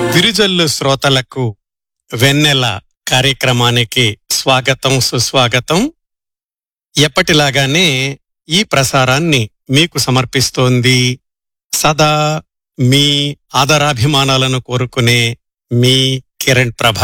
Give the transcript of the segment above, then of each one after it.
విరుజల్లు శ్రోతలకు వెన్నెల కార్యక్రమానికి స్వాగతం, సుస్వాగతం. ఎప్పటిలాగానే ఈ ప్రసారాన్ని మీకు సమర్పిస్తోంది సదా మీ ఆదరాభిమానాలను కోరుకునే మీ కిరణ్ ప్రభ.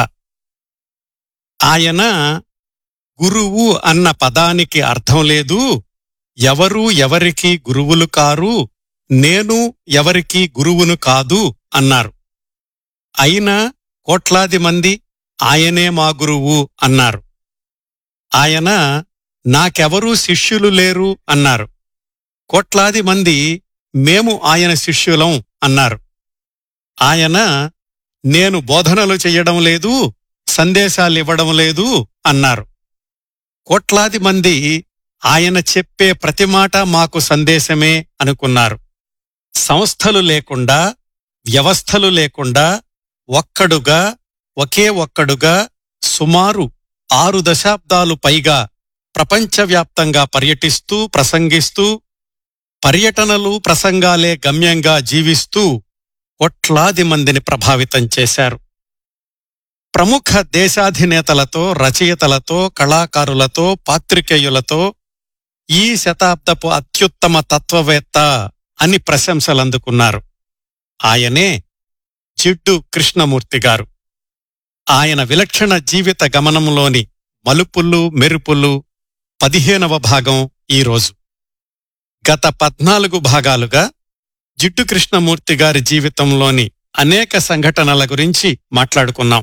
ఆయన గురువు అన్న పదానికి అర్థం లేదు, ఎవరూ ఎవరికి గురువులు కారు, నేను ఎవరికి గురువును కాదు అన్నారు. అయినా కోట్లాది మంది ఆయనే మా గురువు అన్నారు. ఆయన నాకెవరూ శిష్యులు లేరు అన్నారు. కోట్లాది మంది మేము ఆయన శిష్యులం అన్నారు. ఆయన నేను బోధనలు చెయ్యడం లేదు, సందేశాలివ్వడం లేదు అన్నారు. కోట్లాది మంది ఆయన చెప్పే ప్రతి మాట మాకు సందేశమే అనుకున్నారు. సంస్థలు లేకుండా, వ్యవస్థలు లేకుండా ఒక్కడుగా, ఒకే సుమారు 6 దశాబ్దాలు పైగా ప్రపంచవ్యాప్తంగా పర్యటిస్తూ, ప్రసంగిస్తూ, పర్యటనలు ప్రసంగాలే గమ్యంగా జీవిస్తూ కోట్లాది మందిని ప్రభావితం చేశారు. ప్రముఖ దేశాధినేతలతో, రచయితలతో, కళాకారులతో, పాత్రికేయులతో ఈ శతాబ్దపు అత్యుత్తమ తత్వవేత్త అని ప్రశంసలందుకున్నారు. ఆయనే జిడ్డు కృష్ణమూర్తి గారు. ఆయన విలక్షణ జీవిత గమనంలోని మలుపులు, మెరుపులు 15వ భాగం ఈరోజు. గత 14 భాగాలుగా జిడ్డు కృష్ణమూర్తి గారి జీవితంలోని అనేక సంఘటనల గురించి మాట్లాడుకున్నాం.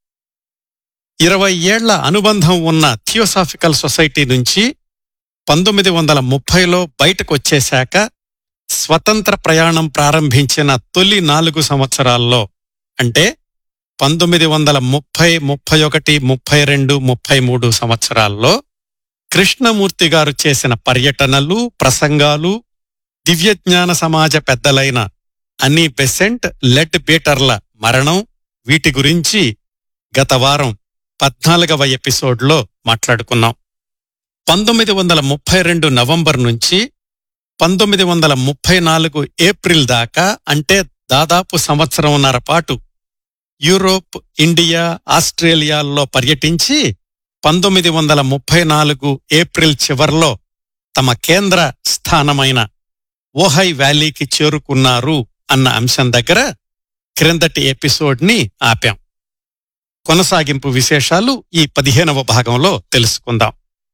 20 ఏళ్ల అనుబంధం ఉన్న థియోసాఫికల్ సొసైటీ నుంచి 1930లో బయటకొచ్చేశాక స్వతంత్ర ప్రయాణం ప్రారంభించిన తొలి 4 సంవత్సరాల్లో, అంటే 1930, 31, 32, 33 సంవత్సరాల్లో కృష్ణమూర్తి గారు చేసిన పర్యటనలు, ప్రసంగాలు, దివ్యజ్ఞాన సమాజ పెద్దలైన అనీ బెసెంట్, లెడ్ బీటర్ల మరణం, వీటి గురించి గత వారం 14వ ఎపిసోడ్లో మాట్లాడుకున్నాం. 1932 నవంబర్ నుంచి 1934 ఏప్రిల్ దాకా, అంటే దాదాపు సంవత్సరంన్నర పాటు యూరోప్, ఇండియా, ఆస్ట్రేలియాల్లో పర్యటించి 1934 ఏప్రిల్ చివర్లో తమ కేంద్ర స్థానమైన ఓహై వ్యాలీకి చేరుకున్నారు అన్న అంశం దగ్గర క్రిందటి ఎపిసోడ్ని ఆపాం. కొనసాగింపు విశేషాలు ఈ 15వ భాగంలో తెలుసుకుందాం.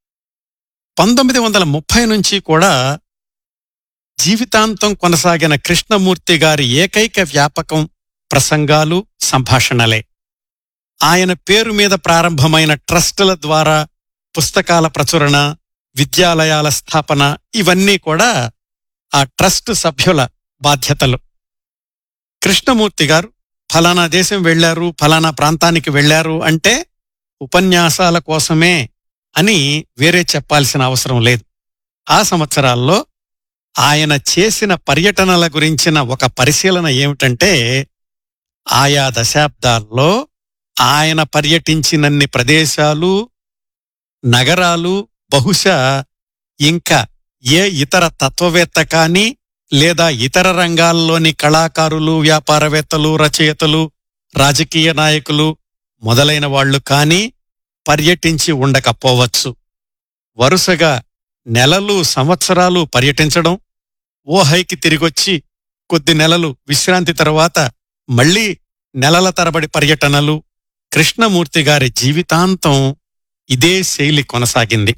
1930 నుంచి కూడా జీవితాంతం కొనసాగిన కృష్ణమూర్తి గారి ఏకైక వ్యాపకం ప్రసంగాలు, సంభాషణలే. ఆయన పేరు మీద ప్రారంభమైన ట్రస్టుల ద్వారా పుస్తకాల ప్రచురణ, విద్యాలయాల స్థాపన, ఇవన్నీ కూడా ఆ ట్రస్ట్ సభ్యుల బాధ్యతలు. కృష్ణమూర్తి గారు ఫలానా దేశం వెళ్లారు, ఫలానా ప్రాంతానికి వెళ్లారు అంటే ఉపన్యాసాల కోసమే అని వేరే చెప్పాల్సిన అవసరం లేదు. ఆ సంవత్సరాల్లో ఆయన చేసిన పర్యటనల గురించిన ఒక పరిశీలన ఏమిటంటే, ఆయా దశాబ్దాల్లో ఆయన పర్యటించినన్ని ప్రదేశాలు, నగరాలు బహుశా ఇంకా ఏ ఇతర తత్వవేత్త కానీ, లేదా ఇతర రంగాల్లోని కళాకారులు, వ్యాపారవేత్తలు, రచయితలు, రాజకీయ నాయకులు మొదలైన వాళ్లు కానీ పర్యటించి ఉండకపోవచ్చు. వరుసగా నెలలు, సంవత్సరాలు పర్యటించడం, ఓహైకి తిరిగొచ్చి కొద్ది నెలలు విశ్రాంతి తరువాత మళ్లీ నెలల తరబడి పర్యటనలు, కృష్ణమూర్తి గారి జీవితాంతం ఇదే శైలి కొనసాగింది.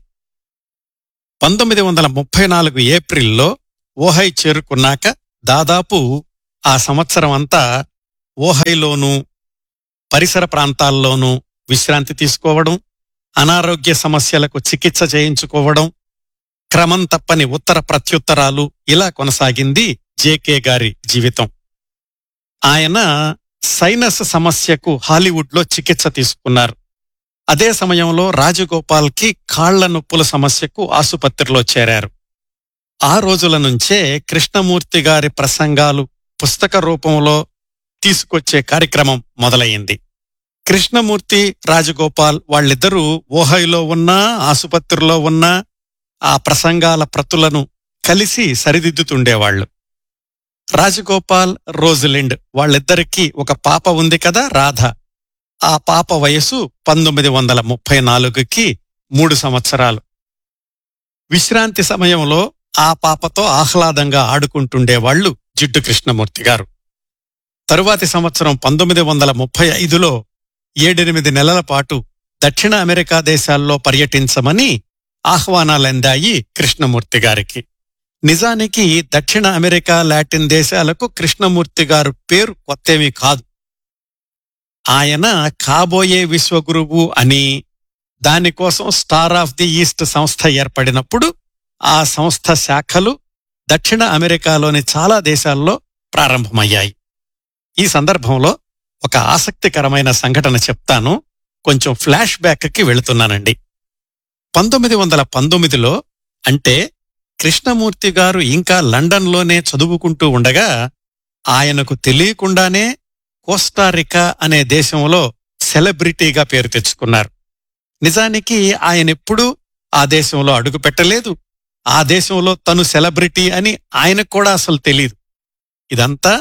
1934 ఏప్రిల్లో ఓహై చేరుకున్నాక దాదాపు ఆ సంవత్సరం అంతా ఓహైలోనూ పరిసర ప్రాంతాల్లోనూ విశ్రాంతి తీసుకోవడం, అనారోగ్య సమస్యలకు చికిత్స చేయించుకోవడం, క్రమం తప్పని ఉత్తర ప్రత్యుత్తరాలు, ఇలా కొనసాగింది జేకే గారి జీవితం. ఆయన సైనస్ సమస్యకు హాలీవుడ్లో చికిత్స తీసుకున్నారు. అదే సమయంలో రాజగోపాల్కి కాళ్ల నొప్పుల సమస్యకు ఆసుపత్రిలో చేరారు. ఆ రోజుల నుంచే కృష్ణమూర్తి గారి ప్రసంగాలు పుస్తక రూపంలో తీసుకొచ్చే కార్యక్రమం మొదలయ్యింది. కృష్ణమూర్తి, రాజగోపాల్ వాళ్ళిద్దరూ ఓహైలో ఉన్నా, ఆసుపత్రిలో ఉన్నా ఆ ప్రసంగాల ప్రతులను కలిసి సరిదిద్దుతుండేవాళ్లు. రాజగోపాల్, రోజలిండ్ వాళ్ళిద్దరికీ ఒక పాప ఉంది కదా, రాధ. ఆ పాప వయసు 1934కి 3 సంవత్సరాలు. విశ్రాంతి సమయంలో ఆ పాపతో ఆహ్లాదంగా ఆడుకుంటుండేవాళ్లు జిడ్డు కృష్ణమూర్తి గారు. తరువాతి సంవత్సరం 1935లో 7-8 నెలల పాటు దక్షిణ అమెరికా దేశాల్లో పర్యటించమని ఆహ్వానాలందాయి కృష్ణమూర్తి గారికి. నిజానికి దక్షిణ అమెరికా, లాటిన్ దేశాలకు కృష్ణమూర్తి గారు పేరు కొత్తేమీ కాదు. ఆయన కాబోయే విశ్వగురువు అని, దానికోసం స్టార్ ఆఫ్ ది ఈస్ట్ సంస్థ ఏర్పడినప్పుడు ఆ సంస్థ శాఖలు దక్షిణ అమెరికాలోని చాలా దేశాల్లో ప్రారంభమయ్యాయి. ఈ సందర్భంలో ఒక ఆసక్తికరమైన సంఘటన చెప్తాను. కొంచెం ఫ్లాష్ బ్యాక్కి వెళుతున్నానండి. 1919లో, అంటే కృష్ణమూర్తి గారు ఇంకా లండన్లోనే చదువుకుంటూ ఉండగా, ఆయనకు తెలియకుండానే కోస్టారికా అనే దేశంలో సెలబ్రిటీగా పేరు తెచ్చుకున్నారు. నిజానికి ఆయనెప్పుడూ ఆ దేశంలో అడుగుపెట్టలేదు. ఆ దేశంలో తను సెలబ్రిటీ అని ఆయనకు కూడా అసలు తెలీదు. ఇదంతా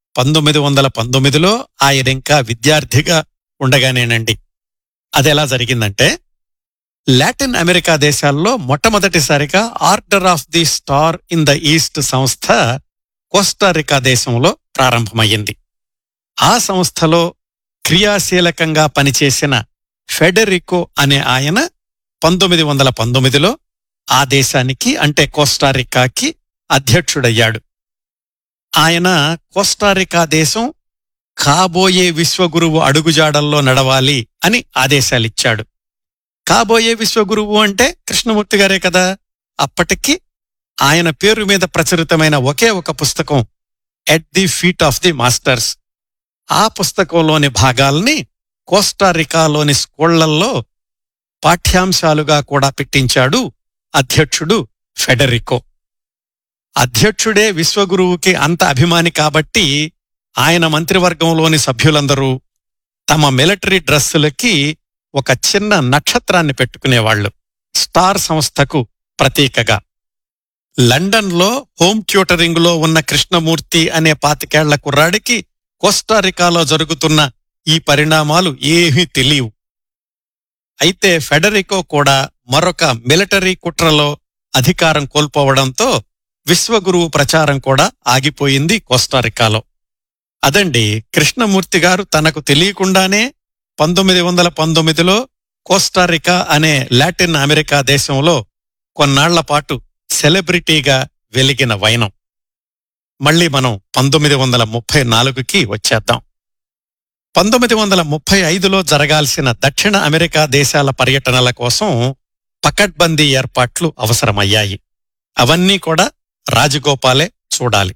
1919లో ఆయనింకా విద్యార్థిగా ఉండగానేనండి. అదెలా జరిగిందంటే, లాటిన్ అమెరికా దేశాల్లో మొట్టమొదటిసారిగా order of the star in the east సంస్థ కోస్టారికా దేశంలో ప్రారంభమయ్యింది. ఆ సంస్థలో క్రియాశీలకంగా పనిచేసిన ఫెడెరికో అనే ఆయన 1919లో ఆ దేశానికి, అంటే కోస్టారికాకి అధ్యక్షుడయ్యాడు. ఆయన కోస్టారికా దేశం కాబోయే విశ్వగురువు అడుగుజాడల్లో నడవాలి అని ఆదేశాలిచ్చాడు. కాబోయే విశ్వగురువు అంటే కృష్ణమూర్తి గారే కదా. అప్పటికి ఆయన పేరు మీద ప్రచురితమైన ఒకే ఒక పుస్తకం at the feet of the masters. ఆ పుస్తకంలోని భాగాల్ని కోస్టారికాలోని స్కూళ్లల్లో పాఠ్యాంశాలుగా కూడా పెట్టించాడు అధ్యక్షుడు ఫెడెరికో. అధ్యక్షుడే విశ్వగురువుకి అంత అభిమాని కాబట్టి ఆయన మంత్రివర్గంలోని సభ్యులందరూ తమ మిలిటరీ డ్రెస్సులకి ఒక చిన్న నక్షత్రాన్ని పెట్టుకునేవాళ్లు, స్టార్ సంస్థకు ప్రతీకగా. లండన్లో హోమ్ ట్యూటరింగ్లో ఉన్న కృష్ణమూర్తి అనే 25 ఏళ్ల కుర్రాడికి కోస్టారికాలో జరుగుతున్న ఈ పరిణామాలు ఏమీ తెలియవు. అయితే ఫెడెరికో కూడా మరొక మిలిటరీ కుట్రలో అధికారం కోల్పోవడంతో విశ్వగురువు ప్రచారం కూడా ఆగిపోయింది కోస్టారికాలో. అదండి, కృష్ణమూర్తి గారు తనకు తెలియకుండానే 1919లో కోస్టారికా అనే లాటిన్ అమెరికా దేశంలో కొన్నాళ్లపాటు సెలబ్రిటీగా వెలిగిన వైనం. మళ్ళీ మనం 1934కి వచ్చేద్దాం. 1935లో జరగాల్సిన దక్షిణ అమెరికా దేశాల పర్యటనల కోసం పకడ్బందీ ఏర్పాట్లు అవసరమయ్యాయి. అవన్నీ కూడా రాజగోపాలే చూడాలి.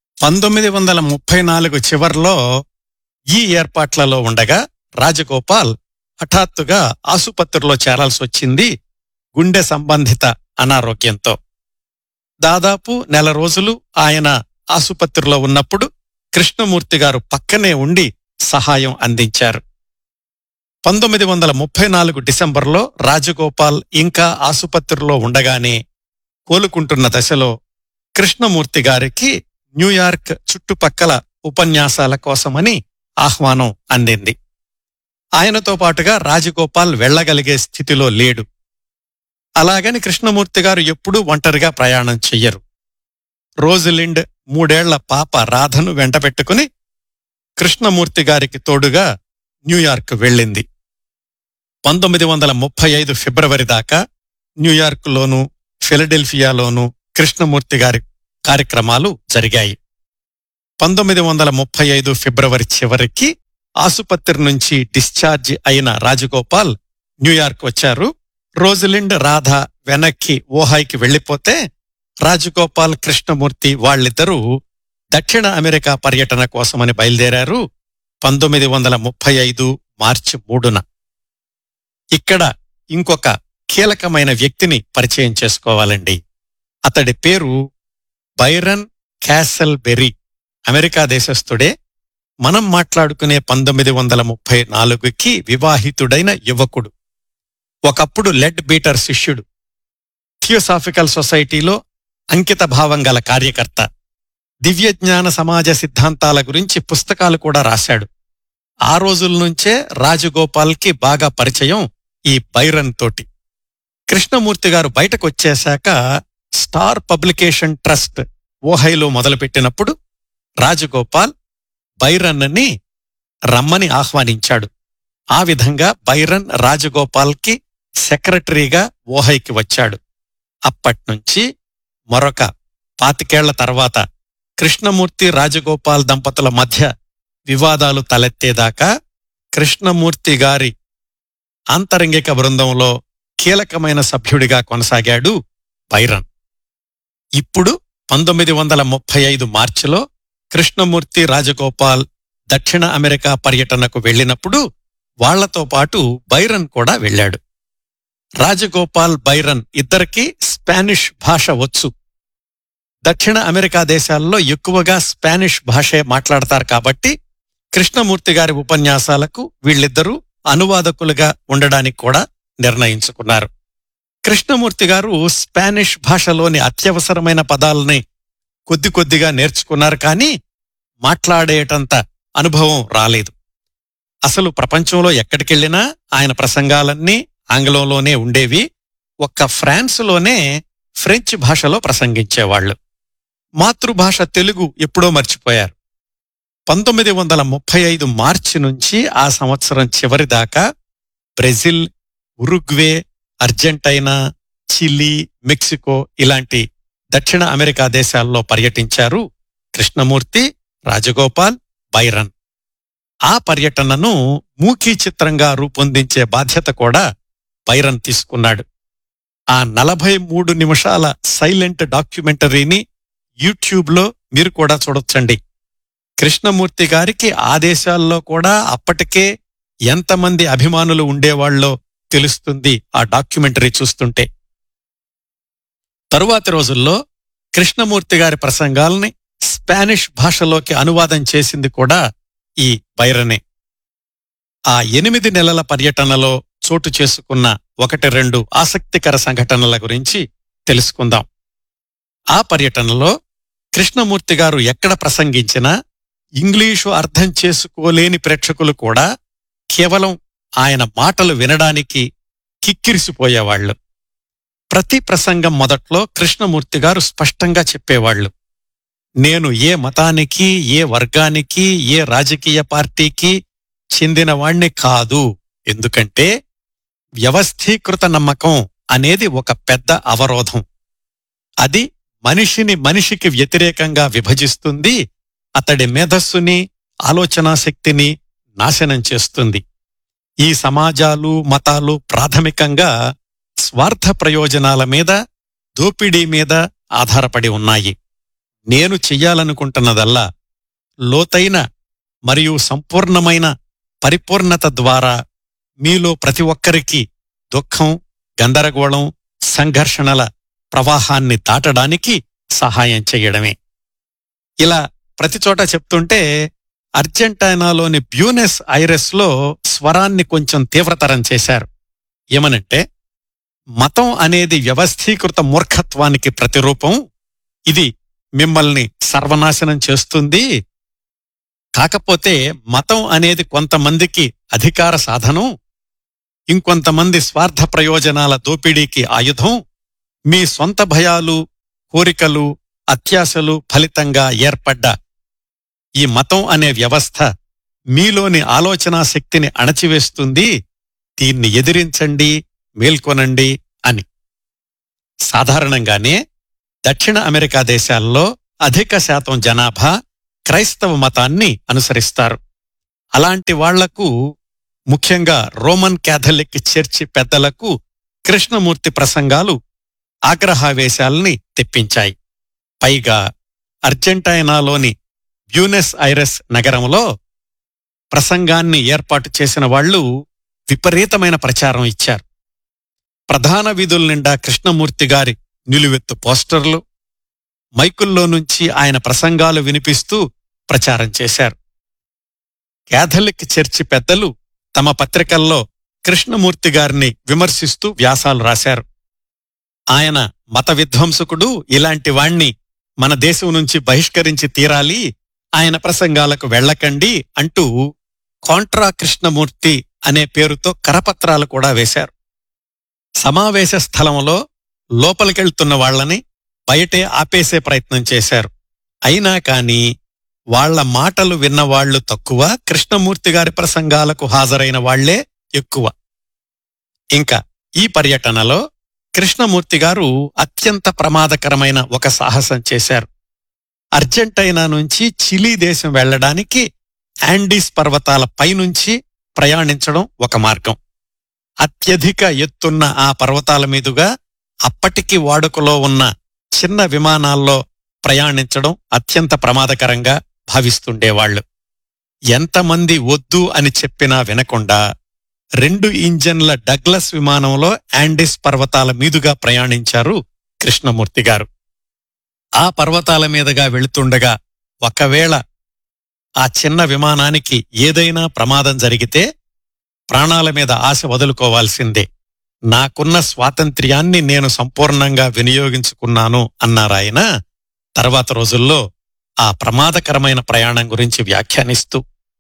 1934 చివర్లో ఈ ఏర్పాట్లలో ఉండగా రాజగోపాల్ హఠాత్తుగా ఆసుపత్రిలో చేరాల్సొచ్చింది గుండె సంబంధిత అనారోగ్యంతో. దాదాపు 1 నెల రోజులు ఆయన ఆసుపత్రిలో ఉన్నప్పుడు కృష్ణమూర్తి గారు పక్కనే ఉండి సహాయం అందించారు. 1934 డిసెంబర్లో రాజగోపాల్ ఇంకా ఆసుపత్రిలో ఉండగానే కోలుకుంటున్న దశలో కృష్ణమూర్తి గారికి న్యూయార్క్ చుట్టుపక్కల ఉపన్యాసాల కోసమని ఆహ్వానం అందింది. ఆయనతో పాటుగా రాజగోపాల్ వెళ్లగలిగే స్థితిలో లేడు. అలాగని కృష్ణమూర్తి గారు ఎప్పుడూ ఒంటరిగా ప్రయాణం చెయ్యరు. రోజలిండ్ 3 ఏళ్ల పాప రాధను వెంటపెట్టుకుని కృష్ణమూర్తి గారికి తోడుగా న్యూయార్క్ వెళ్ళింది. 1935 ఫిబ్రవరి దాకా న్యూయార్క్లోనూ ఫిలడెల్ఫియాలోనూ కృష్ణమూర్తి గారి కార్యక్రమాలు జరిగాయి. 1935 ఫిబ్రవరి చివరికి ఆసుపత్రి నుంచి డిశ్చార్జి అయిన రాజగోపాల్ న్యూయార్క్ వచ్చారు. రోజలిండ్, రాధ వెనక్కి ఓహాయికి వెళ్లిపోతే రాజగోపాల్, కృష్ణమూర్తి వాళ్ళిద్దరూ దక్షిణ అమెరికా పర్యటన కోసమని బయలుదేరారు 1935 మార్చి 3న. ఇక్కడ ఇంకొక కీలకమైన వ్యక్తిని పరిచయం చేసుకోవాలండి. అతడి పేరు బైరన్ క్యాసెల్బెరీ. అమెరికా దేశస్థుడే. మనం మాట్లాడుకునే 1934కి వివాహితుడైన యువకుడు. ఒకప్పుడు లెడ్ బీటర్ శిష్యుడు. థియోసాఫికల్ సొసైటీలో అంకిత భావం గల కార్యకర్త. దివ్యజ్ఞాన సమాజ సిద్ధాంతాల గురించి పుస్తకాలు కూడా రాశాడు. ఆ రోజుల నుంచే రాజగోపాల్కి బాగా పరిచయం ఈ బైరన్ తోటి. కృష్ణమూర్తి గారు బయటకొచ్చేశాక స్టార్ పబ్లికేషన్ ట్రస్ట్ ఓహైలో మొదలుపెట్టినప్పుడు రాజగోపాల్ బైరన్ని రమ్మని ఆహ్వానించాడు. ఆ విధంగా బైరన్ రాజగోపాల్కి సెక్రటరీగా ఓహైకి వచ్చాడు. అప్పట్నుంచి మరొక 25 ఏళ్ల తర్వాత కృష్ణమూర్తి రాజగోపాల్ దంపతుల మధ్య వివాదాలు తలెత్తేదాకా కృష్ణమూర్తి గారి ఆంతరంగిక బృందంలో కీలకమైన సభ్యుడిగా కొనసాగాడు బైరన్. ఇప్పుడు 1935 మార్చిలో కృష్ణమూర్తి రాజగోపాల్ దక్షిణ అమెరికా పర్యటనకు వెళ్లినప్పుడు వాళ్లతో పాటు బైరన్ కూడా వెళ్ళాడు. రాజగోపాల్, బైరన్ ఇద్దరికీ స్పానిష్ భాష వచ్చు. దక్షిణ అమెరికా దేశాల్లో ఎక్కువగా స్పానిష్ భాషే మాట్లాడతారు కాబట్టి కృష్ణమూర్తి గారి ఉపన్యాసాలకు వీళ్ళిద్దరూ అనువాదకులుగా ఉండడానికి కూడా నిర్ణయించుకున్నారు. కృష్ణమూర్తి గారు స్పానిష్ భాషలోని అత్యవసరమైన పదాలని కొద్దిగా నేర్చుకున్నారు, కానీ మాట్లాడేటంత అనుభవం రాలేదు. అసలు ప్రపంచంలో ఎక్కడికెళ్లినా ఆయన ప్రసంగాలన్నీ ఆంగ్లంలోనే ఉండేవి. ఒక్క ఫ్రాన్స్లోనే ఫ్రెంచ్ భాషలో ప్రసంగించేవాళ్లు. మాతృభాష తెలుగు ఎప్పుడో మర్చిపోయారు. 1935 మార్చి నుంచి ఆ సంవత్సరం చివరిదాకా Brazil, Uruguay, Argentina, Chile, Mexico ఇలాంటి దక్షిణ అమెరికా దేశాల్లో పర్యటించారు కృష్ణమూర్తి, రాజగోపాల్, బైరన్. ఆ పర్యటనను మూకీ చిత్రంగా రూపొందించే బాధ్యత కూడా బైరన్ తీసుకున్నాడు. ఆ 43 నిమిషాల సైలెంట్ డాక్యుమెంటరీని యూట్యూబ్లో మీరు కూడా చూడొచ్చండి. కృష్ణమూర్తి గారికి ఆ దేశాల్లో కూడా అప్పటికే ఎంతమంది అభిమానులు ఉండేవాళ్ళో తెలుస్తుంది ఆ డాక్యుమెంటరీ చూస్తుంటే. తరువాతి రోజుల్లో కృష్ణమూర్తి గారి ప్రసంగాల్ని స్పానిష్ భాషలోకి అనువాదం చేసింది కూడా ఈ బైరనే. ఆ 8 నెలల పర్యటనలో చోటు చేసుకున్న 1-2 ఆసక్తికర సంఘటనల గురించి తెలుసుకుందాం. ఆ పర్యటనలో కృష్ణమూర్తి గారు ఎక్కడ ప్రసంగించినా ఇంగ్లీషు అర్థం చేసుకోలేని ప్రేక్షకులు కూడా కేవలం ఆయన మాటలు వినడానికి కిక్కిరిసిపోయేవాళ్లు. ప్రతి ప్రసంగం మొదట్లో కృష్ణమూర్తి గారు స్పష్టంగా చెప్పేవాళ్లు, నేను ఏ మతానికి, ఏ వర్గానికి, ఏ రాజకీయ పార్టీకి చెందినవాణ్ణి కాదు. ఎందుకంటే వ్యవస్థీకృత నమ్మకం అనేది ఒక పెద్ద అవరోధం. అది మనిషికి వ్యతిరేకంగా విభజిస్తుంది, అతడి మేధస్సుని, ఆలోచనా శక్తిని నాశనం చేస్తుంది. ఈ సమాజాలు, మతాలు ప్రాథమికంగా స్వార్థ ప్రయోజనాల మీద, దోపిడీ మీద ఆధారపడి ఉన్నాయి. నేను చెయ్యాలనుకుంటున్నదల్లా లోతైన మరియు సంపూర్ణమైన పరిపూర్ణత ద్వారా మీలో ప్రతి ఒక్కరికి దుఃఖం, గందరగోళం, సంఘర్షణల ప్రవాహాన్ని దాటడానికి సహాయం చెయ్యడమే. ఇలా ప్రతిచోట చెప్తుంటే అర్జెంటైనాలోని బ్యూనెస్ ఐరెస్లో స్వరాన్ని కొంచెం తీవ్రతరం చేశారు. ఏమనంటే, మతం అనేది వ్యవస్థీకృత మూర్ఖత్వానికి ప్రతిరూపం. ఇది మిమ్మల్ని సర్వనాశనం చేస్తుంది. కాకపోతే మతం అనేది కొంతమందికి అధికార సాధనం, ఇంకొంతమంది స్వార్థ ప్రయోజనాల దోపిడీకి ఆయుధం. మీ సొంత భయాలు, కోరికలు, అత్యాశలు ఫలితంగా ఏర్పడ్డ ఈ మతం అనే వ్యవస్థ మీలోని ఆలోచనా శక్తిని అణచివేస్తుంది. దీన్ని ఎదిరించండి, మేల్కొనండి అని. సాధారణంగానే దక్షిణ అమెరికా దేశాల్లో అధిక శాతం జనాభా క్రైస్తవ మతాన్ని అనుసరిస్తారు. అలాంటి వాళ్లకు, ముఖ్యంగా రోమన్ క్యాథలిక్ చర్చి పెద్దలకు కృష్ణమూర్తి ప్రసంగాలు ఆగ్రహావేశాల్ని తెప్పించాయి. పైగా అర్జెంటైనాలోని బ్యూనెస్ ఐరెస్ నగరంలో ప్రసంగాన్ని ఏర్పాటు చేసిన వాళ్లు విపరీతమైన ప్రచారం ఇచ్చారు. ప్రధాన వీధుల నిండా కృష్ణమూర్తి గారి నిలువెత్తు పోస్టర్లు, మైకుల్లో నుంచి ఆయన ప్రసంగాలు వినిపిస్తూ ప్రచారం చేశారు. క్యాథలిక్ చర్చి పెద్దలు తమ పత్రికల్లో కృష్ణమూర్తి గారిని విమర్శిస్తూ వ్యాసాలు రాశారు. ఆయన మత విధ్వంసకుడు, ఇలాంటి వాణ్ణి మన దేశం నుంచి బహిష్కరించి తీరాలి, ఆయన ప్రసంగాలకు వెళ్ళకండి అంటూ కాంట్రా కృష్ణమూర్తి అనే పేరుతో కరపత్రాలు కూడా వేశారు. సమావేశ స్థలంలో లోపలికెళ్తున్న వాళ్లని బయటే ఆపేసే ప్రయత్నం చేశారు. అయినా కాని వాళ్ల మాటలు విన్నవాళ్లు తక్కువ, కృష్ణమూర్తి గారి ప్రసంగాలకు హాజరైన వాళ్లే ఎక్కువ. ఇంకా ఈ పర్యటనలో కృష్ణమూర్తి గారు అత్యంత ప్రమాదకరమైన ఒక సాహసం చేశారు. అర్జెంటైనా నుంచి చిలీ దేశం వెళ్లడానికి యాండీస్ పర్వతాల పైనుంచి ప్రయాణించడం ఒక మార్గం. అత్యధిక ఎత్తున్న ఆ పర్వతాల మీదుగా అప్పటికి వాడుకలో ఉన్న చిన్న విమానాల్లో ప్రయాణించడం అత్యంత ప్రమాదకరంగా భావిస్తుండేవాళ్లు. ఎంతమంది వద్దు అని చెప్పినా వినకుండా 2 ఇంజన్ల డగ్లస్ విమానంలో యాండీస్ పర్వతాల మీదుగా ప్రయాణించారు కృష్ణమూర్తి గారు. ఆ పర్వతాల మీదుగా వెళుతుండగా ఒకవేళ ఆ చిన్న విమానానికి ఏదైనా ప్రమాదం జరిగితే ప్రాణాల మీద ఆశ వదులుకోవాల్సిందే. నాకున్న స్వాతంత్ర్యాన్ని నేను సంపూర్ణంగా వినియోగించుకున్నాను అన్నారాయన. తర్వాత రోజుల్లో ఆ ప్రమాదకరమైన ప్రయాణం గురించి వ్యాఖ్యానిస్తూ,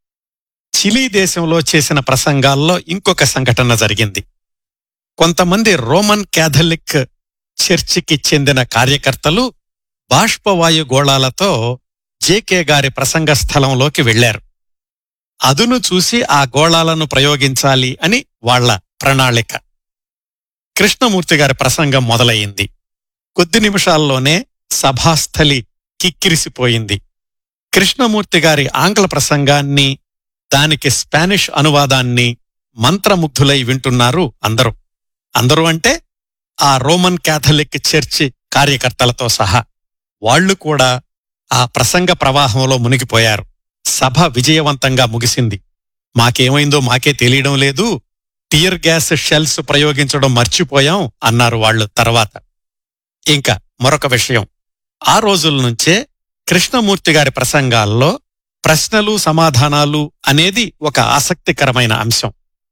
చిలీ దేశంలో చేసిన ప్రసంగాల్లో ఇంకొక సంఘటన జరిగింది. కొంతమంది రోమన్ క్యాథలిక్ చర్చికి చెందిన కార్యకర్తలు బాష్పవాయు గోళాలతో జేకే గారి ప్రసంగ స్థలంలోకి వెళ్లారు. అదును చూసి ఆ గోళాలను ప్రయోగించాలి అని వాళ్ల ప్రణాళిక. కృష్ణమూర్తి గారి ప్రసంగం మొదలయింది. కొద్ది నిమిషాల్లోనే సభాస్థలి కిక్కిరిసిపోయింది. కృష్ణమూర్తి గారి ఆంగ్ల ప్రసంగాన్ని, దానికి స్పానిష్ అనువాదాన్ని మంత్రముగ్ధులై వింటున్నారు అందరూ. అందరూ అంటే ఆ రోమన్ క్యాథలిక్ చర్చి కార్యకర్తలతో సహా. వాళ్లు కూడా ఆ ప్రసంగ ప్రవాహంలో మునిగిపోయారు. సభ విజయవంతంగా ముగిసింది. మాకేమైందో మాకే తెలియడం లేదు, టియర్ గ్యాస్ షెల్స్ ప్రయోగించడం మర్చిపోయాం అన్నారు వాళ్లు తర్వాత. ఇంకా మరొక విషయం, ఆ రోజుల నుంచే కృష్ణమూర్తి గారి ప్రసంగాల్లో ప్రశ్నలు సమాధానాలు అనేది ఒక ఆసక్తికరమైన అంశం.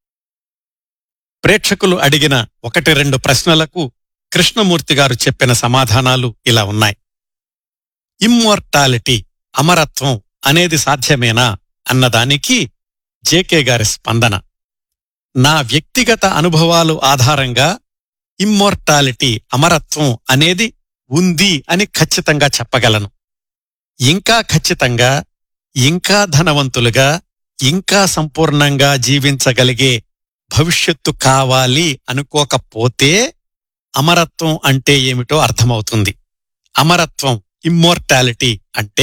ప్రేక్షకులు అడిగిన 1-2 ప్రశ్నలకు కృష్ణమూర్తి గారు చెప్పిన సమాధానాలు ఇలా ఉన్నాయి. ఇమ్మోర్టాలిటీ, అమరత్వం అనేది సాధ్యమేనా అన్నదానికి జేకే గారి స్పందన, నా వ్యక్తిగత అనుభవాలు ఆధారంగా ఇమ్మోర్టాలిటీ, అమరత్వం అనేది ఉంది అని ఖచ్చితంగా చెప్పగలను. ఇంకా ఖచ్చితంగా, ఇంకా ధనవంతులుగా, ఇంకా సంపూర్ణంగా జీవించగలిగే భవిష్యత్తు కావాలి అనుకోకపోతే అమరత్వం అంటే ఏమిటో అర్థమవుతుంది. అమరత్వం, ఇమ్మోర్టాలిటీ అంటే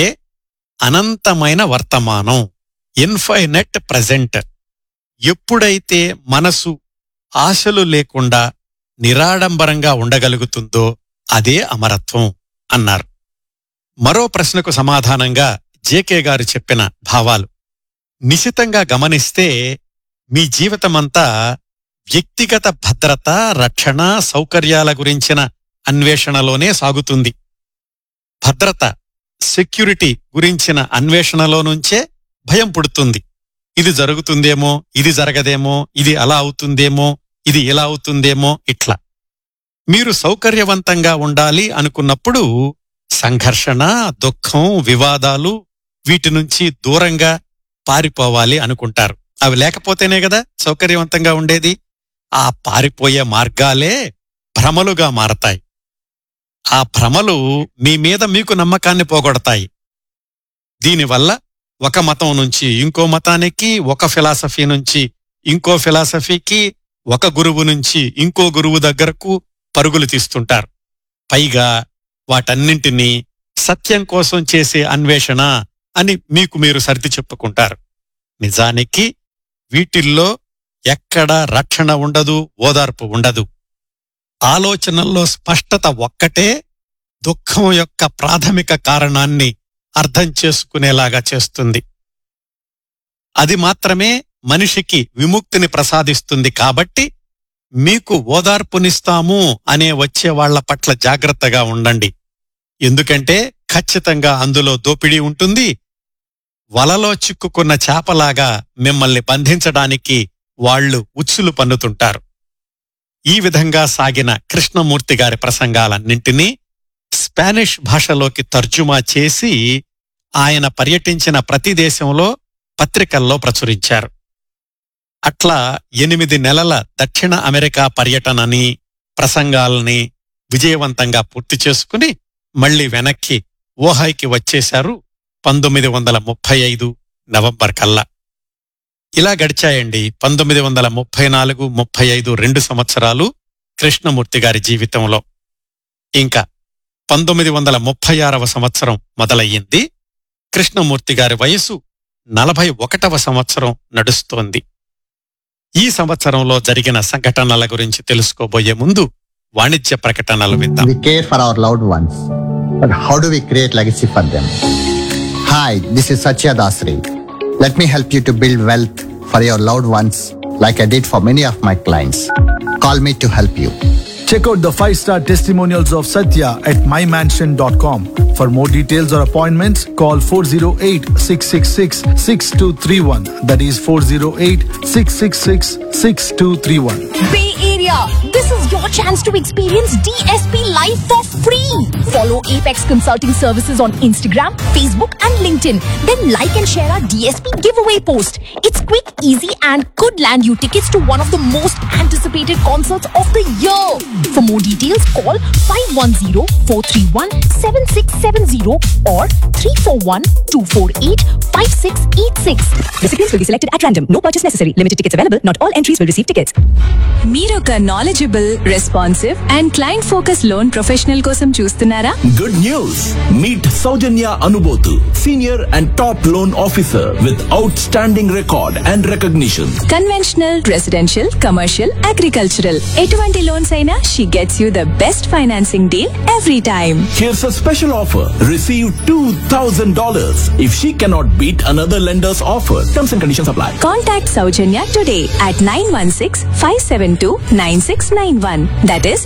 అనంతమైన వర్తమానం, ఇన్ఫైనెట్ ప్రజెంట్. ఎప్పుడైతే మనసు ఆశలు లేకుండా నిరాడంబరంగా ఉండగలుగుతుందో అదే అమరత్వం అన్నారు. మరో ప్రశ్నకు సమాధానంగా జేకే గారు చెప్పిన భావాలు, నిశితంగా గమనిస్తే మీ జీవితమంతా వ్యక్తిగత భద్రత, రక్షణ, సౌకర్యాల గురించిన అన్వేషణలోనే సాగుతుంది. భద్రత, సెక్యూరిటీ గురించిన అన్వేషణలో నుంచే భయం పుడుతుంది. ఇది జరుగుతుందేమో, ఇది జరగదేమో, ఇది అలా అవుతుందేమో, ఇది ఇలా అవుతుందేమో, ఇట్లా. మీరు సౌకర్యవంతంగా ఉండాలి అనుకున్నప్పుడు సంఘర్షణ, దుఃఖం, వివాదాలు, వీటి నుంచి దూరంగా పారిపోవాలి అనుకుంటారు. అవి లేకపోతేనే కదా సౌకర్యవంతంగా ఉండేది. ఆ పారిపోయే మార్గాలే భ్రమలుగా మారతాయి. ఆ భ్రమలు మీ మీద మీకు నమ్మకాన్ని పోగొడతాయి. దీనివల్ల ఒక మతం నుంచి ఇంకో మతానికి, ఒక ఫిలాసఫీ నుంచి ఇంకో ఫిలాసఫీకి, ఒక గురువు నుంచి ఇంకో గురువు దగ్గరకు పరుగులు తీస్తుంటారు. పైగా వాటన్నింటినీ సత్యం కోసం చేసే అన్వేషణ అని మీకు మీరు సర్ది చెప్పుకుంటారు. నిజానికి వీటిల్లో ఎక్కడా రక్షణ ఉండదు, ఓదార్పు ఉండదు. ఆలోచనల్లో స్పష్టత ఒక్కటే దుఃఖం యొక్క ప్రాథమిక కారణాన్ని అర్థం చేసుకునేలాగా చేస్తుంది. అది మాత్రమే మనిషికి విముక్తిని ప్రసాదిస్తుంది. కాబట్టి మీకు ఓదార్పునిస్తాము అనే వచ్చేవాళ్ల పట్ల జాగ్రత్తగా ఉండండి. ఎందుకంటే ఖచ్చితంగా అందులో దోపిడీ ఉంటుంది. వలలో చిక్కుకున్న చేపలాగా మిమ్మల్ని బంధించడానికి వాళ్లు ఉచ్చులు పన్నుతుంటారు. ఈ విధంగా సాగిన కృష్ణమూర్తి గారి ప్రసంగాలన్నింటినీ స్పానిష్ భాషలోకి తర్జుమా చేసి ఆయన పర్యటించిన ప్రతి దేశంలో పత్రికల్లో ప్రచురించారు. అట్లా 8 నెలల దక్షిణ అమెరికా పర్యటనని, ప్రసంగాల్ని విజయవంతంగా పూర్తి చేసుకుని మళ్లీ వెనక్కి ఓహాయ్కి వచ్చేశారు 1935 నవంబర్ కల్లా. ఇలా గడిచాయండి 1934-35 2 సంవత్సరాలు కృష్ణమూర్తి గారి జీవితంలో. ఇంకా 1936వ సంవత్సరం మొదలయ్యింది. కృష్ణమూర్తి గారి వయసు 41వ సంవత్సరం నడుస్తోంది. ఈ సంవత్సరంలో జరిగిన సంఘటనల గురించి తెలుసుకోబోయే ముందు వాణిజ్య ప్రకటనలు విందాం. We care for our loved ones, but how do we create legacy for them? Hi, this is Satya Dasri. Let me help you to build wealth for your loved ones like I did for many of my clients. Call me to help you. Check out the 5-star testimonials of Satya at mymansion.com. For more details or appointments, call 408-666-6231. That is 408-666-6231. Bay Area, this is your chance to experience DSP live for free. Follow Apex Consulting Services on Instagram, Facebook and LinkedIn. Then like and share our DSP giveaway post. It's quick, easy and could land you tickets to one of the most anticipated concerts of the year. For more details, call 510-431-7670 or 341-248-5686. Recipients will be selected at random. No purchase necessary. Limited tickets available. Not all entries will receive tickets. మీరొక knowledgeable, responsive and client focus loan professional కోసం చూస్తున్నారా? Good news! Meet Saujanya Anubotu, Senior and Top Loan Officer with outstanding record and recognition. Conventional, residential, commercial, agricultural ఎటువంటి loans అయినా she gets you the best financing deal every time. Here's a special offer. Receive $2,000 if she cannot beat another lender's offer. Terms and conditions apply. Contact Saujanya today at 916-572-9691. That is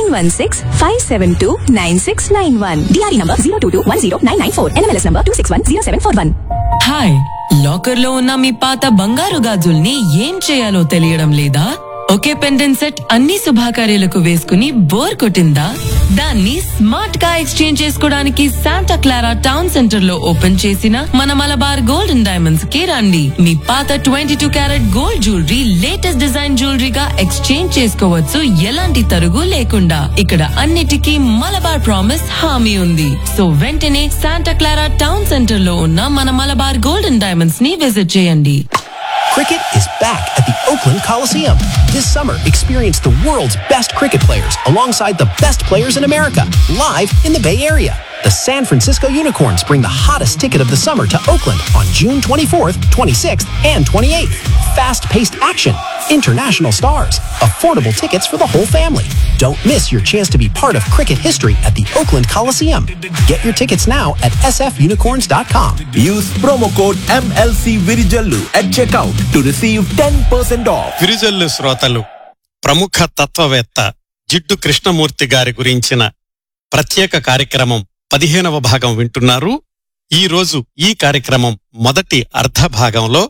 916-572-9691. DRE number 022109994. NMLS number 2610741. Hi, locker లో ఉన్న మీ పాత బంగారు గాజుల్ని ఏం చేయాలో తెలియడం లేదా? ఒకే pendant set అన్ని శుభాకార్యాలకు వేసుకుని బోర్ కొట్టిందా? దాన్ని స్మార్ట్ గా ఎక్స్చేంజ్ చేసుకోవడానికి శాంటా క్లారా టౌన్ సెంటర్ లో ఓపెన్ చేసిన మన మలబార్ గోల్డ్ అండ్ డైమండ్స్ కి రండి. మీ పాత 22 carat gold jewellery latest design జ్యువెలరీగా exchange చేసుకోవచ్చు, ఎలాంటి తరుగు లేకుండా. ఇక్కడ అన్నిటికీ మలబార్ ప్రామిస్ హామీ ఉంది. సో వెంటనే శాంటా క్లారా టౌన్ సెంటర్ లో ఉన్న మన మలబార్ గోల్డ్ అండ్ డైమండ్స్ ని విజిట్ చేయండి. Cricket is back at the Oakland Coliseum. This summer, experience the world's best cricket players alongside the best players in America, live in the Bay Area. The San Francisco Unicorns bring the hottest ticket of the summer to Oakland on June 24th, 26th, and 28th. Fast-paced action, international stars, affordable tickets for the whole family. Don't miss your chance to be part of cricket history at the Oakland Coliseum. Get your tickets now at sfunicorns.com. Use promo code MLC Virijallu at checkout to receive 10% off. Virijallu శ్రోతలు, ప్రముఖ తత్వవేత్త జిడ్డు కృష్ణమూర్తి గారి గురించిన ప్రత్యేక కార్యక్రమం 15వ భాగం వింటున్నారు. ఈ రోజు ఈ కార్యక్రమం మొదటి అర్ధ భాగంలో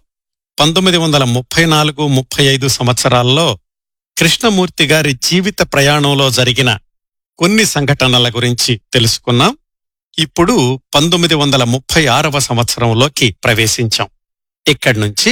1934-35 సంవత్సరాల్లో కృష్ణమూర్తి గారి జీవిత ప్రయాణంలో జరిగిన కొన్ని సంఘటనల గురించి తెలుసుకున్నాం. ఇప్పుడు 1936వ సంవత్సరంలోకి ప్రవేశించాం. ఇక్కడి నుంచి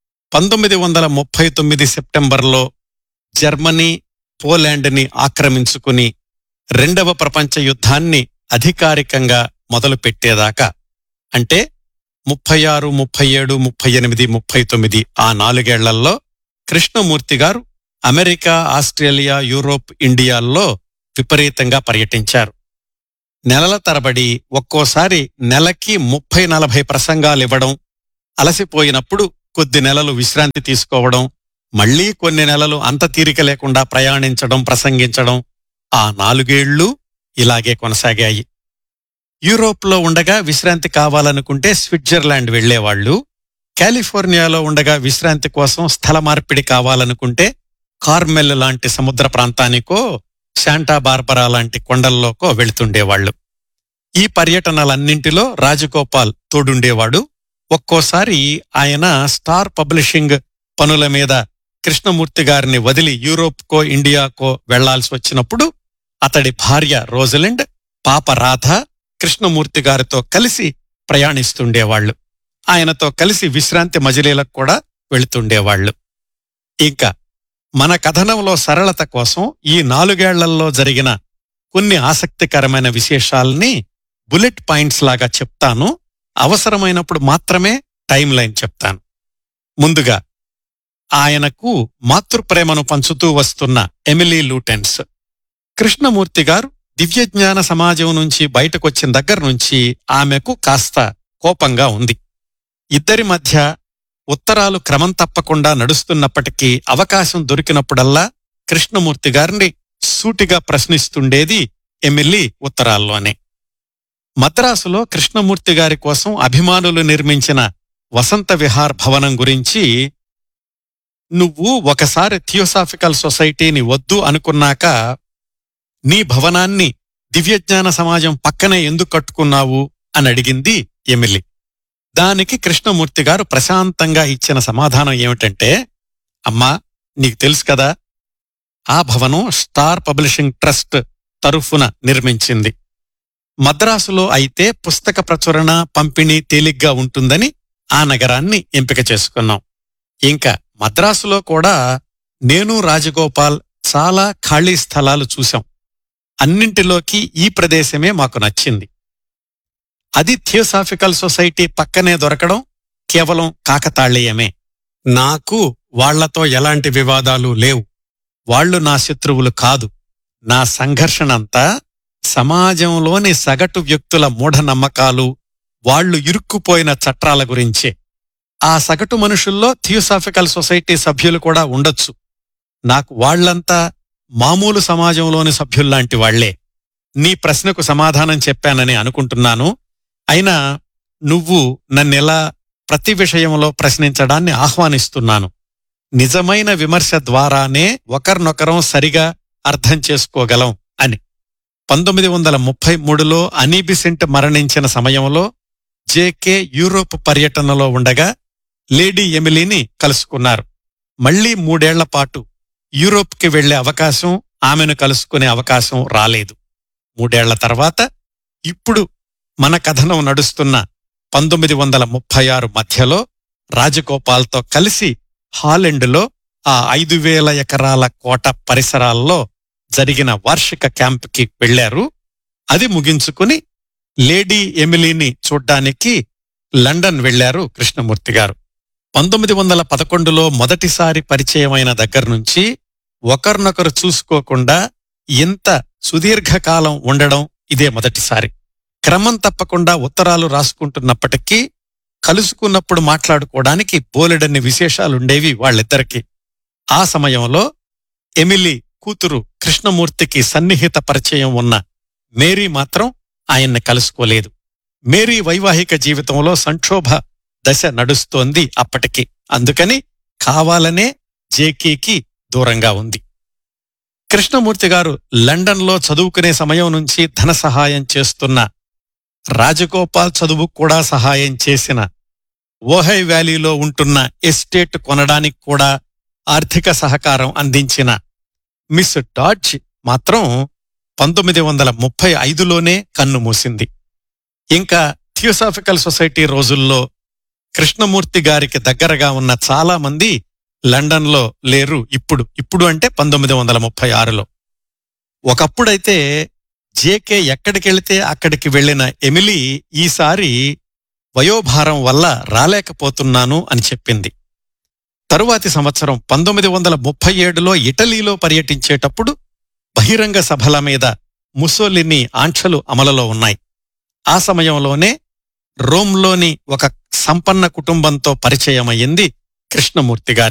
1939 సెప్టెంబర్లో జర్మనీ పోలాండ్ని ఆక్రమించుకుని రెండవ ప్రపంచ యుద్ధాన్ని అధికారికంగా మొదలుపెట్టేదాకా, అంటే 36, 37, 38, 39 ఆ 4 ఏళ్లలో కృష్ణమూర్తి గారు అమెరికా, ఆస్ట్రేలియా, యూరోప్, ఇండియాల్లో విపరీతంగా పర్యటించారు. నెలల తరబడి, ఒక్కోసారి నెలకి 30-40 ప్రసంగాలివ్వడం, అలసిపోయినప్పుడు కొద్ది నెలలు విశ్రాంతి తీసుకోవడం, మళ్లీ కొన్ని నెలలు అంత తీరిక లేకుండా ప్రయాణించడం, ప్రసంగించడం, ఆ 4 ఏళ్లు ఇలాగే కొనసాగాయి. యూరోప్లో ఉండగా విశ్రాంతి కావాలనుకుంటే స్విట్జర్లాండ్ వెళ్లేవాళ్లు, కాలిఫోర్నియాలో ఉండగా విశ్రాంతి కోసం స్థల మార్పిడి కావాలనుకుంటే కార్మెల్ లాంటి సముద్ర ప్రాంతానికో, శాంటా బార్బరా లాంటి కొండల్లోకో వెళ్తుండేవాళ్లు. ఈ పర్యటనలన్నింటిలో రాజగోపాల్ తోడుండేవాడు. ఒక్కోసారి ఆయన స్టార్ పబ్లిషింగ్ పనుల మీద కృష్ణమూర్తి గారిని వదిలి యూరోప్కో, ఇండియాకో వెళ్లాల్సి వచ్చినప్పుడు అతడి భార్య రోజలిండ్ పాప రాధ కృష్ణమూర్తి గారితో కలిసి ప్రయాణిస్తుండేవాళ్లు. ఆయనతో కలిసి విశ్రాంతి మజిలీలకు కూడా వెళుతుండేవాళ్లు. ఇంకా మన కథనంలో సరళత కోసం ఈ 4 ఏళ్లలో జరిగిన కొన్ని ఆసక్తికరమైన విశేషాల్ని బుల్లెట్ పాయింట్స్ లాగా చెప్తాను. అవసరమైనప్పుడు మాత్రమే టైం లైన్ చెప్తాను. ముందుగా ఆయనకు మాతృప్రేమను పంచుతూ వస్తున్న ఎమిలీ లూటెన్స్. కృష్ణమూర్తి గారు దివ్యజ్ఞాన సమాజం నుంచి బయటకొచ్చిన దగ్గర నుంచి ఆమెకు కాస్త కోపంగా ఉంది. ఇద్దరి మధ్య ఉత్తరాలు క్రమం తప్పకుండా నడుస్తున్నప్పటికీ అవకాశం దొరికినప్పుడల్లా కృష్ణమూర్తి గారిని సూటిగా ప్రశ్నిస్తుండేది ఎమిలీ ఉత్తరాల్లోనే. మద్రాసులో కృష్ణమూర్తి గారి కోసం అభిమానులు నిర్మించిన వసంత విహార్ భవనం గురించి, నువ్వు ఒకసారి థియోసాఫికల్ సొసైటీని వద్దు అనుకున్నాక నీ భవనాన్ని దివ్యజ్ఞాన సమాజం పక్కనే ఎందుకు కట్టుకున్నావు అని అడిగింది ఎమిలీ. దానికి కృష్ణమూర్తి గారు ప్రశాంతంగా ఇచ్చిన సమాధానం ఏమిటంటే, అమ్మా నీకు తెలుసు కదా, ఆ భవనం స్టార్ పబ్లిషింగ్ ట్రస్ట్ తరఫున నిర్మించింది. మద్రాసులో అయితే పుస్తక ప్రచురణ పంపిణీ తేలిగ్గా ఉంటుందని ఆ నగరాన్ని ఎంపిక చేసుకున్నాం. ఇంకా మద్రాసులో కూడా నేను రాజగోపాల్ చాలా ఖాళీ స్థలాలు చూశాం. అన్నింటిలోకి ఈ ప్రదేశమే మాకు నచ్చింది. అది థియోసాఫికల్ సొసైటీ పక్కనే దొరకడం కేవలం కాకతాళీయమే. నాకు వాళ్లతో ఎలాంటి వివాదాలు లేవు. వాళ్లు నా శత్రువులు కాదు. నా సంఘర్షణంతా సమాజంలోని సగటు వ్యక్తుల మూఢనమ్మకాలు, వాళ్లు ఇరుక్కుపోయిన చట్టాల గురించే. ఆ సగటు మనుషుల్లో థియోసాఫికల్ సొసైటీ సభ్యులు కూడా ఉండొచ్చు. నాకు వాళ్లంతా మామూలు సమాజంలోని సభ్యుల్లాంటి వాళ్లే. నీ ప్రశ్నకు సమాధానం చెప్పానని అనుకుంటున్నాను. అయినా నువ్వు నన్నెలా ప్రతి విషయంలో ప్రశ్నించడాన్ని ఆహ్వానిస్తున్నాను. నిజమైన విమర్శ ద్వారానే ఒకరినొకరం సరిగా అర్థం చేసుకోగలం అని. 1933లో అనీ బిసెంట్ మరణించిన సమయంలో జేకే యూరోప్ పర్యటనలో ఉండగా లేడీ ఎమిలీని కలుసుకున్నారు. మళ్లీ 3 ఏళ్ల పాటు యూరోప్కి వెళ్లే అవకాశం, ఆమెను కలుసుకునే అవకాశం రాలేదు. 3 ఏళ్ల తర్వాత ఇప్పుడు మన కథనం నడుస్తున్న 1936 మధ్యలో రాజగోపాల్తో కలిసి హాలెండ్లో ఆ 5,000 ఎకరాల కోట పరిసరాల్లో జరిగిన వార్షిక క్యాంపుకి వెళ్లారు. అది ముగించుకుని లేడీ ఎమిలీని చూడ్డానికి లండన్ వెళ్లారు కృష్ణమూర్తి గారు. 1911లో మొదటిసారి పరిచయమైన దగ్గర్నుంచి ఒకరినొకరు చూసుకోకుండా ఇంత సుదీర్ఘకాలం ఉండడం ఇదే మొదటిసారి. క్రమం తప్పకుండా ఉత్తరాలు రాసుకుంటున్నప్పటికీ కలుసుకున్నప్పుడు మాట్లాడుకోవడానికి బోలెడన్ని విశేషాలుండేవి వాళ్ళిద్దరికీ. ఆ సమయంలో ఎమిలీ కూతురు కృష్ణమూర్తికి సన్నిహిత పరిచయం ఉన్న మేరీ మాత్రం ఆయన్ని కలుసుకోలేదు. మేరీ వైవాహిక జీవితంలో సంక్షోభ దశ నడుస్తోంది అప్పటికి. అందుకని కావాలనే జేకేకి దూరంగా ఉంది. కృష్ణమూర్తి గారు లండన్లో చదువుకునే సమయం నుంచి ధన సహాయం చేస్తున్న, రాజగోపాల్ చదువు కూడా సహాయం చేసిన, ఓహై వ్యాలీలో ఉంటున్న ఎస్టేట్ కొనడానికి కూడా ఆర్థిక సహకారం అందించిన మిస్ డాడ్జ్ మాత్రం 1935లోనే కన్నుమూసింది. ఇంకా థియోసాఫికల్ సొసైటీ రోజుల్లో కృష్ణమూర్తి గారికి దగ్గరగా ఉన్న చాలా మంది లండన్లో లేరు. ఇప్పుడు అంటే 1936లో. ఒకప్పుడైతే జేకే ఎక్కడికెళితే అక్కడికి వెళ్లిన ఎమిలీ ఈసారి వయోభారం వల్ల రాలేకపోతున్నాను అని చెప్పింది. తరువాతి సంవత్సరం 1937లో ఇటలీలో పర్యటించేటప్పుడు బహిరంగ సభల మీద ముసోలిని ఆంక్షలు అమలులో ఉన్నాయి. ఆ సమయంలోనే రోమ్లోని ఒక సంపన్న కుటుంబంతో పరిచయమయ్యింది కృష్ణమూర్తి గారు.